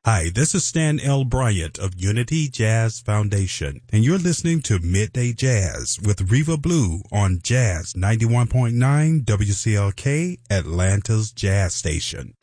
Hi, this is Stan L. Bryant of Unity Jazz Foundation, and you're listening to Midday Jazz with Reva Blue on Jazz 91.9 WCLK, Atlanta's Jazz Station.